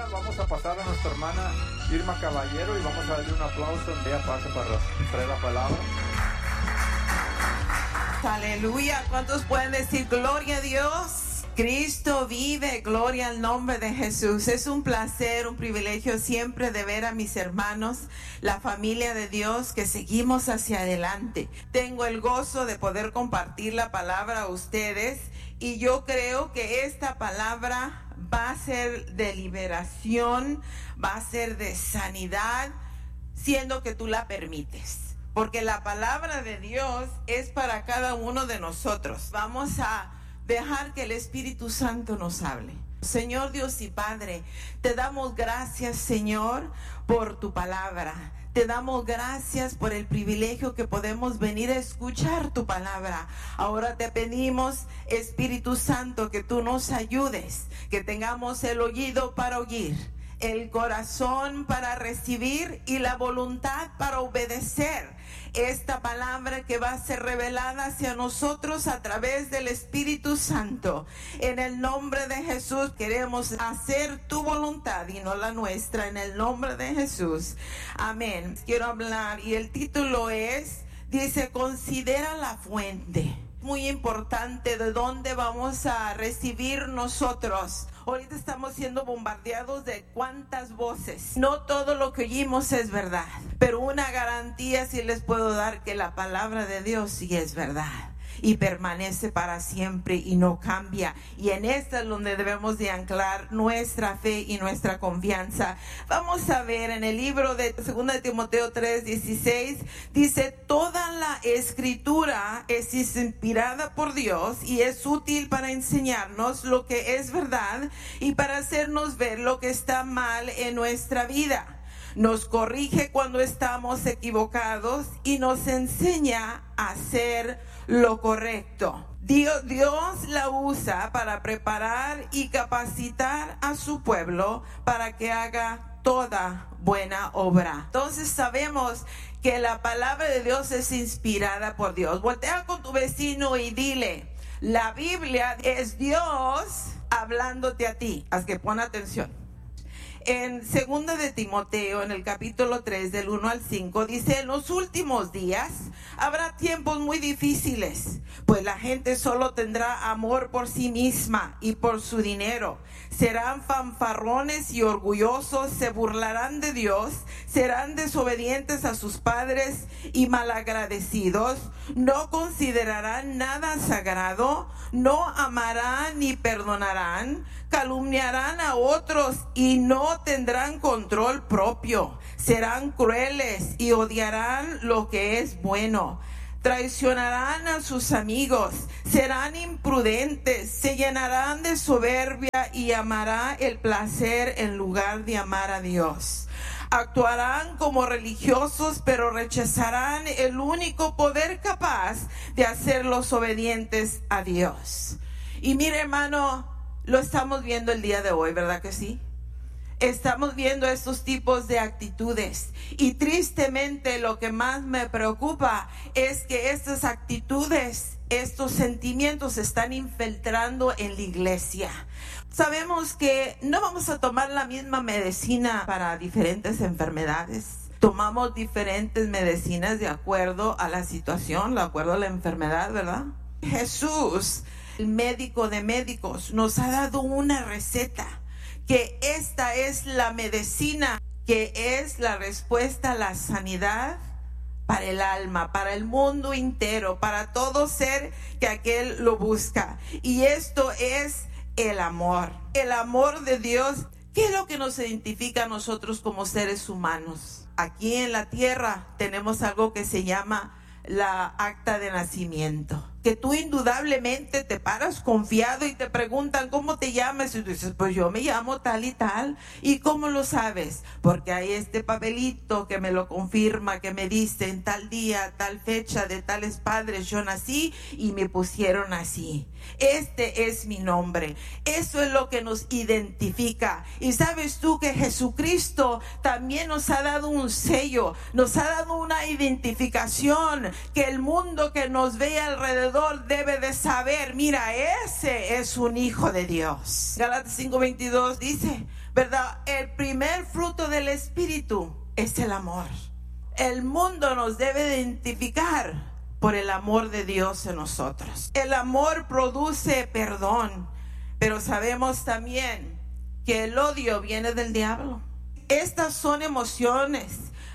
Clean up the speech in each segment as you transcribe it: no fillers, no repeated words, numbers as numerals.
Vamos a pasar a nuestra hermana Irma Caballero y vamos a darle un aplauso en ella pase para traer la palabra. Aleluya. ¿Cuántos pueden decir gloria a Dios? Cristo vive, gloria al nombre de Jesús. Es un placer, un privilegio siempre de ver a mis hermanos, la familia de Dios, que seguimos hacia adelante. Tengo el gozo de poder compartir la palabra a ustedes y yo creo que esta palabra va a ser de liberación, va a ser de sanidad, siendo que tú la permites. Porque la palabra de Dios es para cada uno de nosotros. Vamos a dejar que el Espíritu Santo nos hable. Señor Dios y Padre, te damos gracias, Señor, por tu palabra. Te damos gracias por el privilegio que podemos venir a escuchar tu palabra. Ahora te pedimos, Espíritu Santo, que tú nos ayudes, que tengamos el oído para oír, el corazón para recibir y la voluntad para obedecer esta palabra que va a ser revelada hacia nosotros a través del Espíritu Santo. En el nombre de Jesús queremos hacer tu voluntad y no la nuestra, en el nombre de Jesús. Amén. Quiero hablar y el título dice, considera la fuente. Muy importante de dónde vamos a recibir nosotros. Ahorita estamos siendo bombardeados de cuántas voces. No todo lo que oímos es verdad, pero una garantía sí les puedo dar, que la palabra de Dios sí es verdad y permanece para siempre y no cambia. Y en esta es donde debemos de anclar nuestra fe y nuestra confianza. Vamos a ver en el libro de 2 Timoteo 3:16, dice, toda la escritura es inspirada por Dios y es útil para enseñarnos lo que es verdad y para hacernos ver lo que está mal en nuestra vida. Nos corrige cuando estamos equivocados y nos enseña a hacer lo correcto. Dios la usa para preparar y capacitar a su pueblo para que haga toda buena obra. Entonces sabemos que la palabra de Dios es inspirada por Dios. Voltea con tu vecino y dile, la Biblia es Dios hablándote a ti. Haz que pon atención. En 2 de Timoteo, en el capítulo 3, del 1 al 5, dice, en los últimos días habrá tiempos muy difíciles, pues la gente solo tendrá amor por sí misma y por su dinero. Serán fanfarrones y orgullosos, se burlarán de Dios, serán desobedientes a sus padres y malagradecidos, no considerarán nada sagrado, no amarán ni perdonarán, calumniarán a otros y no tendrán control propio, serán crueles y odiarán lo que es bueno. Traicionarán a sus amigos, serán imprudentes, se llenarán de soberbia y amarán el placer en lugar de amar a Dios. Actuarán como religiosos, pero rechazarán el único poder capaz de hacerlos obedientes a Dios. Y mire, hermano, lo estamos viendo el día de hoy, ¿verdad que sí? Estamos viendo estos tipos de actitudes y tristemente lo que más me preocupa es que estas actitudes, estos sentimientos se están infiltrando en la iglesia. Sabemos que no vamos a tomar la misma medicina para diferentes enfermedades. Tomamos diferentes medicinas de acuerdo a la situación, de acuerdo a la enfermedad, ¿verdad? Jesús, el médico de médicos, nos ha dado una receta, que esta es la medicina, que es la respuesta a la sanidad para el alma, para el mundo entero, para todo ser que aquel lo busca. Y esto es el amor de Dios. ¿Qué es lo que nos identifica a nosotros como seres humanos? Aquí en la tierra tenemos algo que se llama la acta de nacimiento, que tú indudablemente te paras confiado y te preguntan ¿cómo te llamas? Y tú dices, pues yo me llamo tal y tal. ¿Y cómo lo sabes? Porque hay este papelito que me lo confirma, que me dice en tal día, tal fecha, de tales padres yo nací y me pusieron así. Este es mi nombre. Eso es lo que nos identifica. Y sabes tú que Jesucristo también nos ha dado un sello, nos ha dado una identificación que el mundo que nos ve alrededor debe de saber, mira, ese es un hijo de Dios. Gálatas 5:22 dice, ¿verdad? El primer fruto del Espíritu es el amor. El mundo nos debe identificar por el amor de Dios en nosotros. El amor produce perdón, pero sabemos también que el odio viene del diablo. Estas son emociones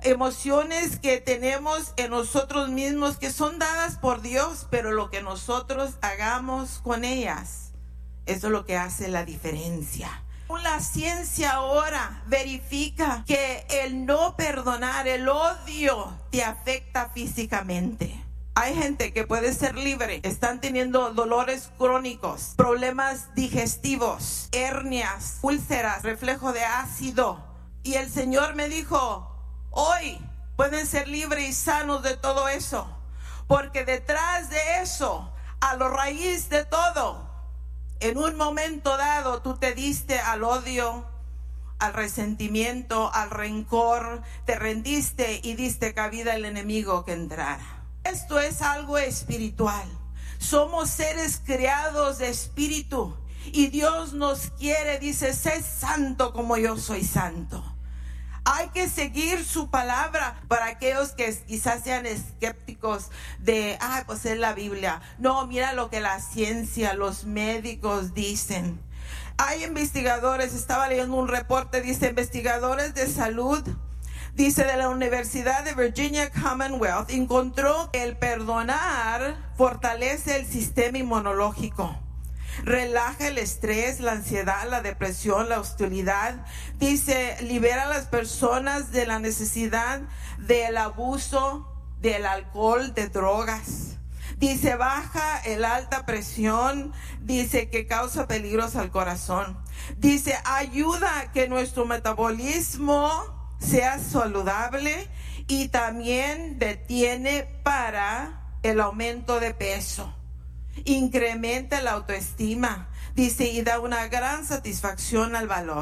que tenemos en nosotros mismos, que son dadas por Dios, pero lo que nosotros hagamos con ellas, eso es lo que hace la diferencia. La ciencia ahora verifica que el no perdonar, el odio, te afecta físicamente. Hay gente que puede ser libre, están teniendo dolores crónicos, problemas digestivos, hernias, úlceras, reflejo de ácido. Y el Señor me dijo, hoy pueden ser libres y sanos de todo eso, porque detrás de eso, a la raíz de todo, en un momento dado tú te diste al odio, al resentimiento, al rencor, te rendiste y diste cabida al enemigo que entrara. Esto es algo espiritual. Somos seres creados de espíritu y Dios nos quiere, dice, sé santo como yo soy santo. Hay que seguir su palabra. Para aquellos que quizás sean escépticos de, pues es la Biblia. No, mira lo que la ciencia, los médicos dicen. Hay investigadores, estaba leyendo un reporte, dice, investigadores de salud, dice, de la Universidad de Virginia Commonwealth, encontró que el perdonar fortalece el sistema inmunológico. Relaja el estrés, la ansiedad, la depresión, la hostilidad. Dice, libera a las personas de la necesidad del abuso del alcohol, de drogas. Dice, baja el alta presión. Dice que causa peligros al corazón. Dice, ayuda a que nuestro metabolismo sea saludable y también detiene para el aumento de peso. Incrementa la autoestima, dice, y da una gran satisfacción al valor.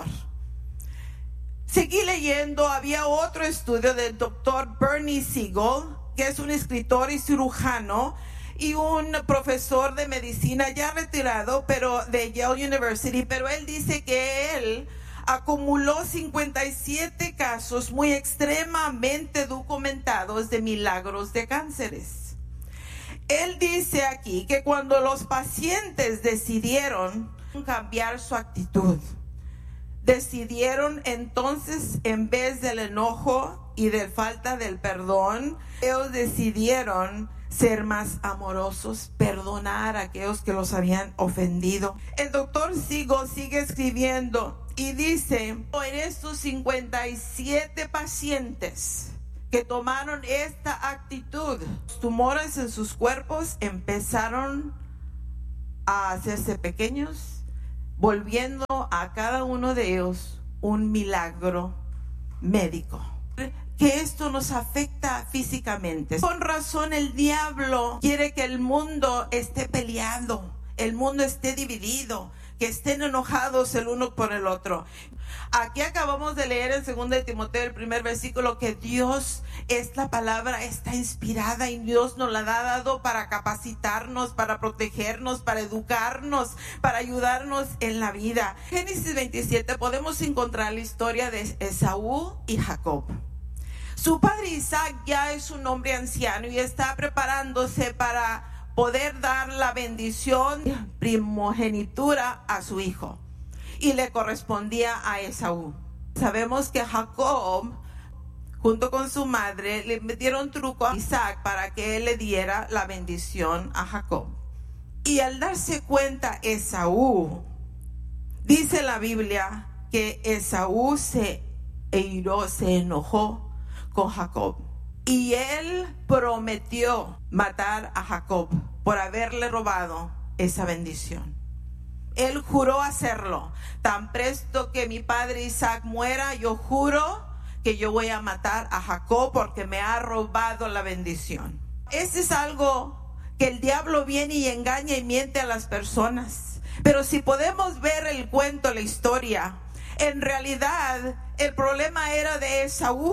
Seguí leyendo, había otro estudio del doctor Bernie Siegel, que es un escritor y cirujano y un profesor de medicina ya retirado, pero de Yale University, pero él dice que él acumuló 57 casos muy extremadamente documentados de milagros de cánceres. Él dice aquí que cuando los pacientes decidieron cambiar su actitud, decidieron entonces, en vez del enojo y de falta del perdón, ellos decidieron ser más amorosos, perdonar a aquellos que los habían ofendido. El doctor Siegel sigue escribiendo y dice, en estos 57 pacientes que tomaron esta actitud, los tumores en sus cuerpos empezaron a hacerse pequeños, volviendo a cada uno de ellos un milagro médico. Que esto nos afecta físicamente. Con razón el diablo quiere que el mundo esté peleado, el mundo esté dividido, que estén enojados el uno por el otro. Aquí acabamos de leer en 2 Timoteo, el primer versículo, que Dios, esta palabra está inspirada y Dios nos la ha dado para capacitarnos, para protegernos, para educarnos, para ayudarnos en la vida. Génesis 27 podemos encontrar la historia de Esaú y Jacob. Su padre Isaac ya es un hombre anciano y está preparándose para poder dar la bendición, primogenitura a su hijo. Y le correspondía a Esaú. Sabemos que Jacob, junto con su madre, le metieron truco a Isaac para que él le diera la bendición a Jacob. Y al darse cuenta Esaú, dice la Biblia que Esaú se enojó con Jacob. Y él prometió matar a Jacob por haberle robado esa bendición. Él juró hacerlo. Tan presto que mi padre Isaac muera, yo juro que yo voy a matar a Jacob porque me ha robado la bendición. Ese es algo que el diablo viene y engaña y miente a las personas. Pero si podemos ver el cuento, la historia, en realidad el problema era de Esaú.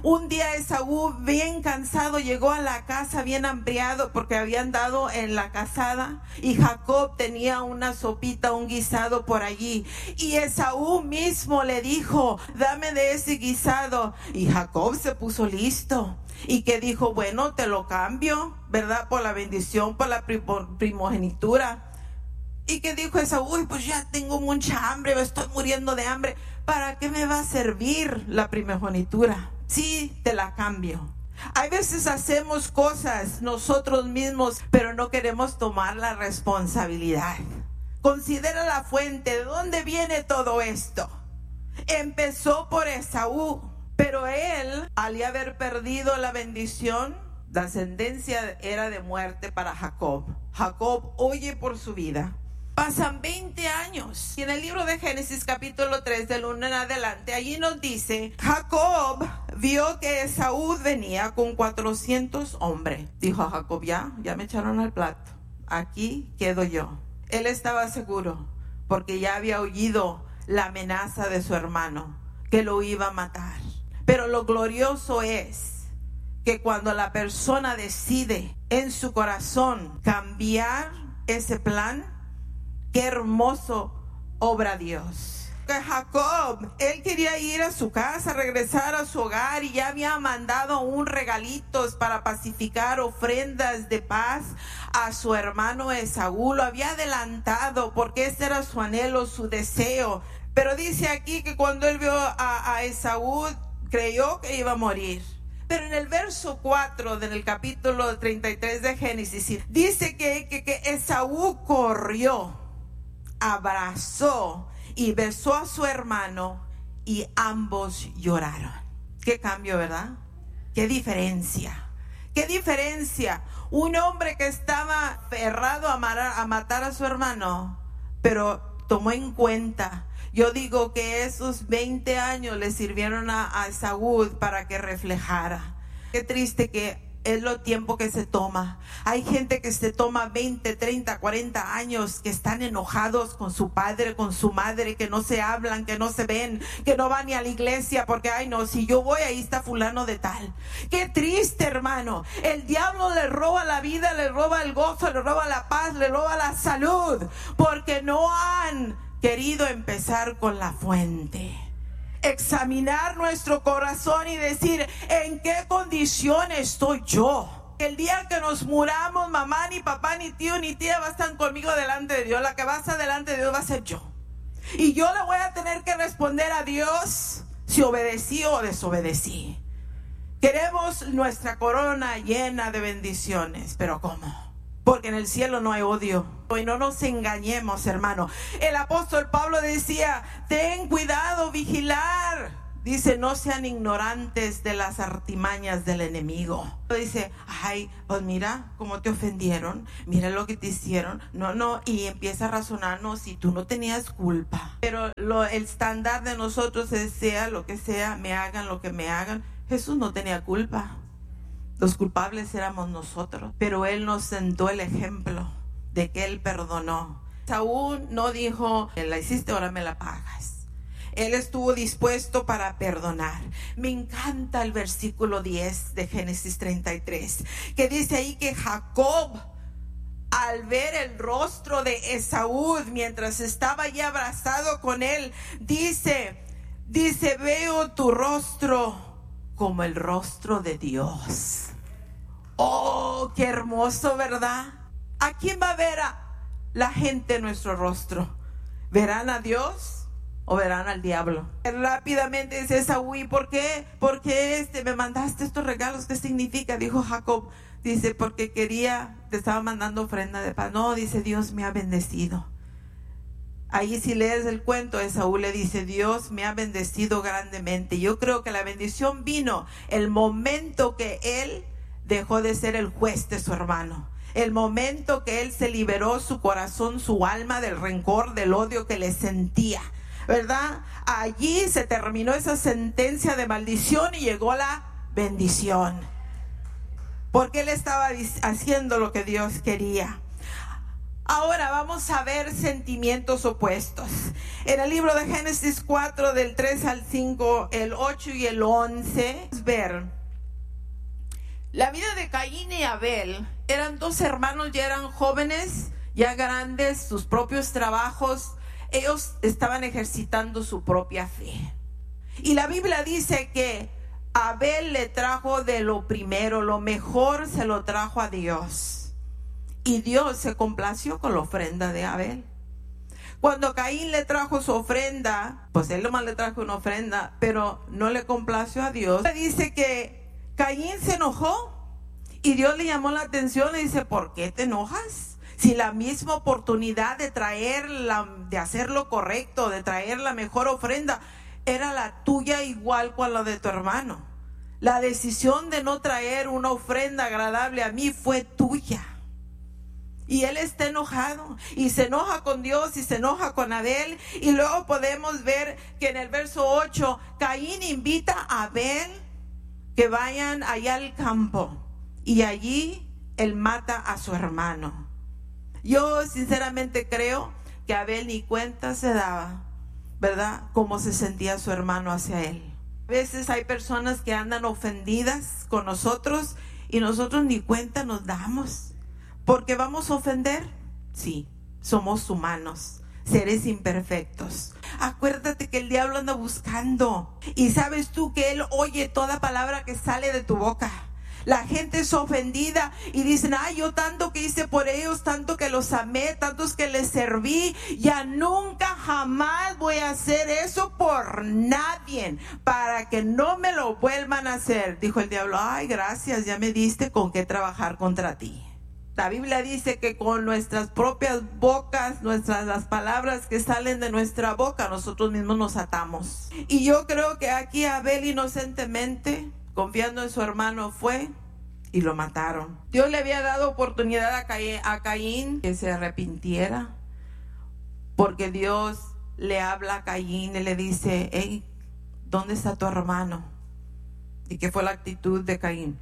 Un día Esaú, bien cansado, llegó a la casa bien hambriado porque habían dado en la cazada, y Jacob tenía una sopita, un guisado por allí, y Esaú mismo le dijo: dame de ese guisado. Y Jacob se puso listo y que dijo: bueno, te lo cambio, ¿verdad? Por la bendición, por la primogenitura. Y que dijo Esaú: pues ya tengo mucha hambre, me estoy muriendo de hambre, ¿para qué me va a servir la primogenitura? Sí, te la cambio. Hay veces hacemos cosas nosotros mismos, pero no queremos tomar la responsabilidad. Considera la fuente. ¿De dónde viene todo esto? Empezó por Esaú, pero él, al haber perdido la bendición, la sentencia era de muerte para Jacob. Jacob huye por su vida. Pasan 20 años y en el libro de Génesis capítulo 3 del 1 en adelante, allí nos dice: Jacob vio que Esaú venía con 400 hombres. Dijo a Jacob: ya me echaron al plato, aquí quedo yo. Él estaba seguro porque ya había oído la amenaza de su hermano que lo iba a matar. Pero lo glorioso es que cuando la persona decide en su corazón cambiar ese plan, qué hermoso obra Dios. Que Jacob, él quería ir a su casa, regresar a su hogar, y ya había mandado un regalitos para pacificar, ofrendas de paz a su hermano Esaú. Lo había adelantado porque ese era su anhelo, su deseo. Pero dice aquí que cuando él vio a Esaú, creyó que iba a morir. Pero en el verso 4 del capítulo 33 de Génesis dice que Esaú corrió, abrazó y besó a su hermano, y ambos lloraron. Qué cambio, ¿verdad? Qué diferencia. Qué diferencia. Un hombre que estaba aferrado a matar a su hermano, pero tomó en cuenta. Yo digo que esos 20 años le sirvieron a Esaú para que reflejara. Qué triste que es lo tiempo que se toma. Hay gente que se toma 20, 30, 40 años, que están enojados con su padre, con su madre, que no se hablan, que no se ven, que no van ni a la iglesia porque, ay no, si yo voy ahí está fulano de tal. Qué triste, hermano. El diablo le roba la vida, le roba el gozo, le roba la paz, le roba la salud, porque no han querido empezar con la fuente. Examinar nuestro corazón y decir: ¿en qué condición estoy yo? El día que nos muramos, mamá, ni papá, ni tío, ni tía va a estar conmigo delante de Dios. La que va a estar delante de Dios va a ser yo. Y yo le voy a tener que responder a Dios si obedecí o desobedecí. Queremos nuestra corona llena de bendiciones, pero ¿cómo? Porque en el cielo no hay odio. Y no nos engañemos, hermano. El apóstol Pablo decía: ten cuidado, vigilar. Dice: no sean ignorantes de las artimañas del enemigo. Dice: ay, pues mira cómo te ofendieron, mira lo que te hicieron. No, y empieza a razonar: no, si tú no tenías culpa. Pero el estándar de nosotros es: sea lo que sea, me hagan lo que me hagan. Jesús no tenía culpa. Los culpables éramos nosotros, pero Él nos sentó el ejemplo de que Él perdonó. Saúl no dijo: la hiciste, ahora me la pagas. Él estuvo dispuesto para perdonar. Me encanta el versículo 10 de Génesis 33, que dice ahí que Jacob, al ver el rostro de Esaú mientras estaba allí abrazado con él, dice: veo tu rostro como el rostro de Dios. Oh, qué hermoso, ¿verdad? ¿A quién va a ver la gente nuestro rostro? ¿Verán a Dios o verán al diablo? Rápidamente dice Esaú: ¿y por qué? ¿Por qué me mandaste estos regalos? ¿Qué significa? Dijo Jacob. Dice: porque te estaba mandando ofrenda de paz. No, dice: Dios me ha bendecido. Ahí si lees el cuento, Esaú le dice: Dios me ha bendecido grandemente. Yo creo que la bendición vino el momento que él dejó de ser el juez de su hermano. El momento que él se liberó su corazón, su alma del rencor, del odio que le sentía, ¿verdad? Allí se terminó esa sentencia de maldición y llegó la bendición. Porque él estaba haciendo lo que Dios quería. Ahora vamos a ver sentimientos opuestos. En el libro de Génesis 4, del 3 al 5, el 8 y el 11, ver la vida de Caín y Abel. Eran dos hermanos, ya eran jóvenes, ya grandes, sus propios trabajos. Ellos estaban ejercitando su propia fe. Y la Biblia dice que Abel le trajo de lo primero, lo mejor se lo trajo a Dios. Y Dios se complació con la ofrenda de Abel. Cuando Caín le trajo su ofrenda, pues él nomás le trajo una ofrenda, pero no le complació a Dios. Dice que Caín se enojó y Dios le llamó la atención y dice, ¿por qué te enojas? Si la misma oportunidad de de hacer lo correcto, de traer la mejor ofrenda, era la tuya igual con la de tu hermano. La decisión de no traer una ofrenda agradable a mí fue tuya. Y él está enojado y se enoja con Dios y se enoja con Abel. Y luego podemos ver que en el verso 8 Caín invita a Abel que vayan allá al campo y allí él mata a su hermano. Yo sinceramente creo que Abel ni cuenta se daba, ¿verdad?, cómo se sentía su hermano hacia él. A veces hay personas que andan ofendidas con nosotros y nosotros ni cuenta nos damos. ¿Porque vamos a ofender? Sí, somos humanos, seres imperfectos. Acuérdate que el diablo anda buscando. Y sabes tú que él oye toda palabra que sale de tu boca. La gente es ofendida y dicen, ay, yo tanto que hice por ellos, tanto que los amé, tantos que les serví, ya nunca jamás voy a hacer eso por nadie, para que no me lo vuelvan a hacer. Dijo el diablo, ay, gracias, ya me diste con qué trabajar contra ti. La Biblia dice que con nuestras propias bocas, las palabras que salen de nuestra boca, nosotros mismos nos atamos. Y yo creo que aquí Abel inocentemente, confiando en su hermano, fue y lo mataron. Dios le había dado oportunidad a Caín que se arrepintiera, porque Dios le habla a Caín y le dice, hey, ¿dónde está tu hermano? ¿Y qué fue la actitud de Caín?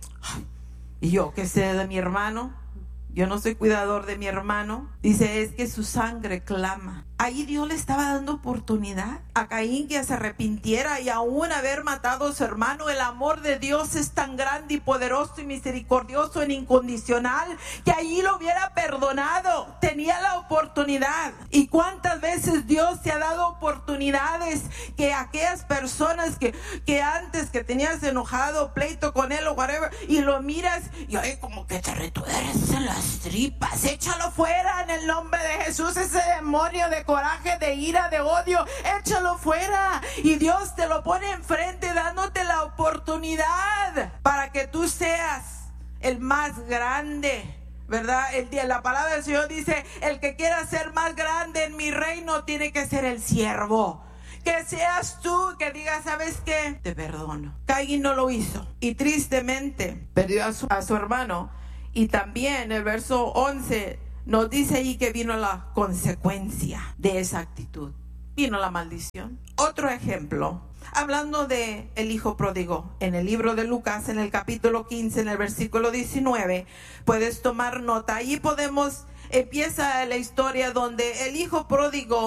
¿Y yo qué sé de mi hermano? Yo no soy cuidador de mi hermano. Dice, es que su sangre clama. Ahí Dios le estaba dando oportunidad a Caín que se arrepintiera y aún haber matado a su hermano. El amor de Dios es tan grande y poderoso y misericordioso e incondicional que ahí lo hubiera perdonado. Tenía la oportunidad. ¿Y cuántas veces Dios te ha dado oportunidades que aquellas personas que antes que tenías enojado, pleito con él o whatever, y lo miras y ay, como que te retuerces en las tripas? Échalo fuera en el nombre de Jesús, ese demonio de coraje, de ira, de odio, échalo fuera. Y Dios te lo pone enfrente dándote la oportunidad para que tú seas el más grande, ¿verdad? La palabra del Señor dice, el que quiera ser más grande en mi reino tiene que ser el siervo. Que seas tú que digas, ¿sabes qué? Te perdono. Caín no lo hizo y tristemente perdió a su hermano. Y también el verso 11 nos dice ahí que vino la consecuencia de esa actitud. Vino la maldición. Otro ejemplo, hablando de el hijo pródigo, en el libro de Lucas, en el capítulo 15, en el versículo 19, puedes tomar nota. Ahí empieza la historia donde el hijo pródigo